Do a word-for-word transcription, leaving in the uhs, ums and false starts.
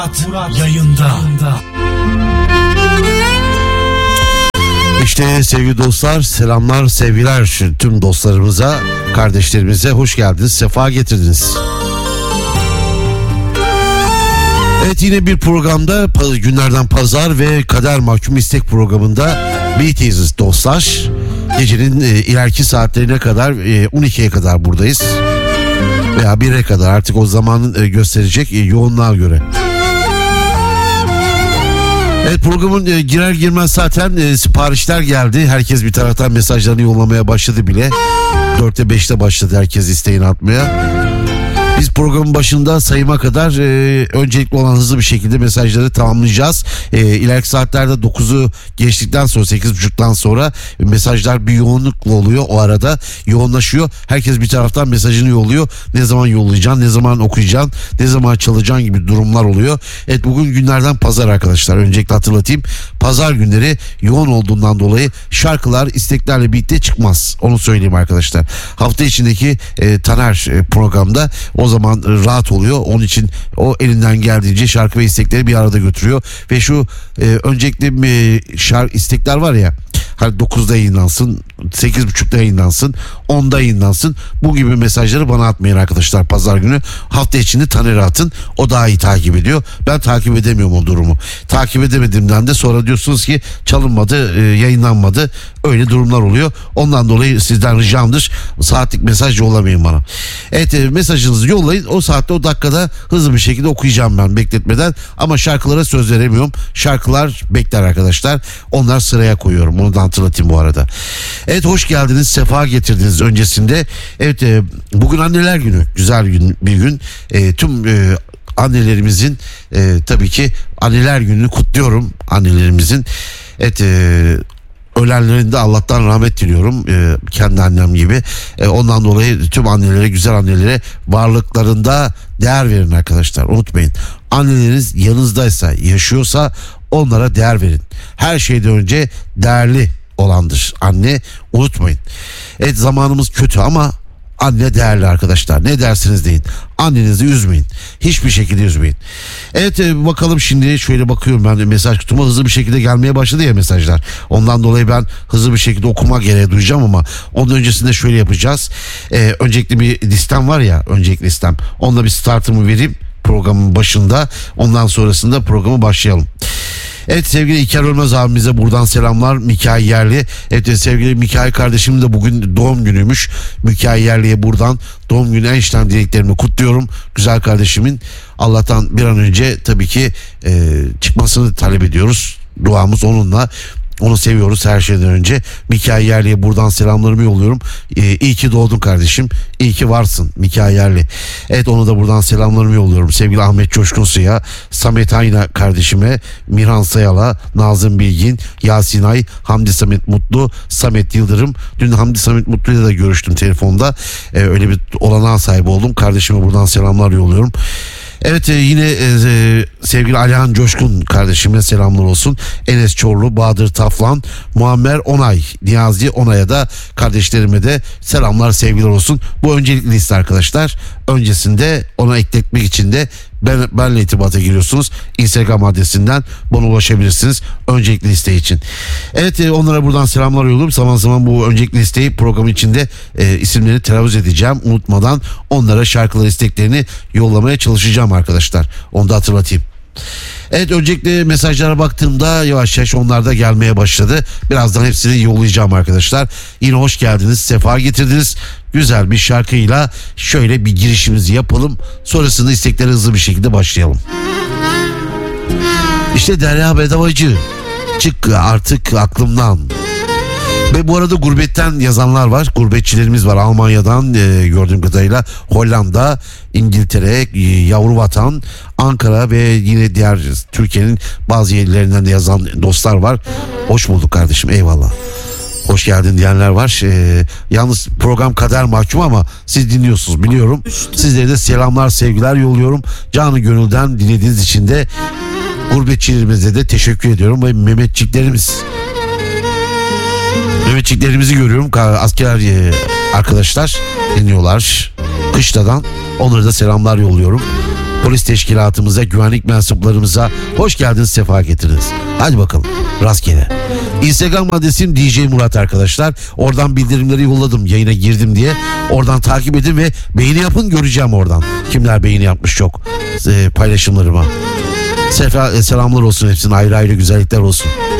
Murat yayında. İşte sevgili dostlar, selamlar, sevgiler tüm dostlarımıza, kardeşlerimize hoş geldiniz, sefa getirdiniz. Evet, yine bir programda günlerden pazar ve Kader Mahkum İstek programında birlikteyiz dostlar. Gecenin e, ileriki saatlerine kadar e, on ikiye kadar buradayız. Veya bire kadar, artık o zamanın e, gösterecek e, yoğunluğa göre. Evet, programın e, girer girmez zaten e, siparişler geldi. Herkes bir taraftan mesajlarını yollamaya başladı bile. Dörtte beşte başladı herkes isteğini atmaya. Biz programın başında sayıma kadar e, öncelikli olan hızlı bir şekilde mesajları tamamlayacağız. E, ileriki saatlerde dokuzu geçtikten sonra, sekiz buçuktan sonra mesajlar bir yoğunlukla oluyor. O arada yoğunlaşıyor. Herkes bir taraftan mesajını yolluyor. Ne zaman yollayacaksın, ne zaman okuyacaksın, ne zaman çalacaksın gibi durumlar oluyor. Evet, bugün günlerden pazar arkadaşlar. Öncelikle hatırlatayım. Pazar günleri yoğun olduğundan dolayı şarkılar isteklerle birlikte çıkmaz. Onu söyleyeyim arkadaşlar. Hafta içindeki e, Taner e, programda o zaman rahat oluyor. Onun için o elinden geldiğince şarkı ve istekleri bir arada götürüyor. Ve şu e, öncelikle e, şarkı istekler var ya, hani dokuzda yayınlansın, sekiz buçukta yayınlansın, onda yayınlansın. Bu gibi mesajları bana atmayın arkadaşlar pazar günü. Hafta içinde Taner'e atın. O daha iyi takip ediyor. Ben takip edemiyorum o durumu. Takip edemediğimden de sonra diyorsunuz ki çalınmadı, e, yayınlanmadı. Öyle durumlar oluyor. Ondan dolayı sizden ricamdır, saatlik mesaj yollamayın bana. Evet, e, mesajınızı yollayın. O saatte, o dakikada hızlı bir şekilde okuyacağım ben bekletmeden. Ama şarkılara söz veremiyorum. Şarkılar bekler arkadaşlar. Onlar sıraya koyuyorum. Onu da hatırlatayım bu arada. Evet, hoş geldiniz, sefa getirdiniz öncesinde. Evet, e, bugün anneler günü. Güzel gün, bir gün. E, tüm e, annelerimizin e, tabii ki anneler gününü kutluyorum annelerimizin. Evet, e, ölenlerin de Allah'tan rahmet diliyorum, ee, kendi annem gibi. Ee, ondan dolayı tüm annelere, güzel annelere varlıklarında değer verin arkadaşlar. Unutmayın, anneleriniz yanınızdaysa, yaşıyorsa onlara değer verin. Her şeyden önce değerli olandır anne, unutmayın. Evet, zamanımız kötü ama anne değerli arkadaşlar. Ne dersiniz deyin. Annenizi üzmeyin. Hiçbir şekilde üzmeyin. Evet, bakalım şimdi şöyle bakıyorum ben de mesaj kutuma, hızlı bir şekilde gelmeye başladı ya mesajlar. Ondan dolayı ben hızlı bir şekilde okuma gereği duyacağım ama onun öncesinde şöyle yapacağız. Ee, öncelikle bir listem var ya, öncelikli listem. Onunla bir startımı vereyim programın başında. Ondan sonrasında programı başlayalım. Evet, sevgili İlker Ölmez abimize buradan selamlar. Mikail Yerli. Evet, sevgili Mikail kardeşim de bugün doğum günüymüş. Mikail Yerli'ye buradan doğum günü en içten dileklerimi kutluyorum. Güzel kardeşimin Allah'tan bir an önce tabii ki e, çıkmasını talep ediyoruz. Duamız onunla. Onu seviyoruz her şeyden önce. Mikail Yerli'ye buradan selamlarımı yolluyorum. Ee, iyi ki doğdun kardeşim. İyi ki varsın Mikail Yerli. Evet, onu da buradan selamlarımı yolluyorum. Sevgili Ahmet Coşkun Suya, Samet Ayna kardeşime, Mirhan Sayal'a, Nazım Bilgin, Yasin Ay, Hamdi Samet Mutlu, Samet Yıldırım. Dün Hamdi Samet Mutlu'yla da görüştüm telefonda. Ee, öyle bir olanağa sahip oldum. Kardeşime buradan selamlar yolluyorum. Evet, e, yine e, sevgili Alihan Coşkun kardeşime selamlar olsun. Enes Çorlu, Bahadır Taflan, Muammer Onay, Niyazi Onay'a da, kardeşlerime de selamlar, sevgiler olsun. Bu öncelikli liste arkadaşlar. Öncesinde ona ekletmek için de ben, benle irtibata giriyorsunuz. Instagram adresinden bana ulaşabilirsiniz öncelikli liste için. Evet, e, onlara buradan selamlar yolluyorum. Zaman zaman bu öncelikli listeyi programın içinde e, isimlerini telaffuz edeceğim. Unutmadan onlara şarkılar isteklerini yollamaya çalışacağım arkadaşlar. Onu da hatırlatayım. Evet, öncelikle mesajlara baktığımda yavaş yavaş onlar da gelmeye başladı. Birazdan hepsini yollayacağım arkadaşlar. Yine hoş geldiniz, sefa getirdiniz. Güzel bir şarkıyla şöyle bir girişimizi yapalım. Sonrasında istekleri hızlı bir şekilde başlayalım. İşte Derya Bedavacı, çık artık aklımdan. Ve bu arada gurbetten yazanlar var. Gurbetçilerimiz var Almanya'dan, e, gördüğüm kadarıyla Hollanda, İngiltere, e, Yavruvatan, Ankara ve yine diğer Türkiye'nin bazı yerlerinden de yazan dostlar var. Hoş bulduk kardeşim, eyvallah. Hoş geldin diyenler var. Ee, yalnız program Kader Mahkum ama siz dinliyorsunuz biliyorum. Sizlere de selamlar, sevgiler yolluyorum. Canı gönülden dinlediğiniz için de gurbetçilerimize de teşekkür ediyorum. Ve Mehmetçiklerimiz Mehmetçiklerimizi görüyorum. Asker arkadaşlar dinliyorlar kışladan. Onlara da selamlar yolluyorum. polis teşkilatımıza, güvenlik mensuplarımıza hoş geldiniz, sefa getirdiniz. Hadi bakalım, rastgele. Instagram adresim D J Murat arkadaşlar. Oradan bildirimleri yolladım yayına girdim diye. Oradan takip edin ve beğeni yapın, göreceğim oradan. Kimler beğeni yapmış çok e, paylaşımlarıma. Sefa, e, selamlar olsun hepsine, ayrı ayrı güzellikler olsun.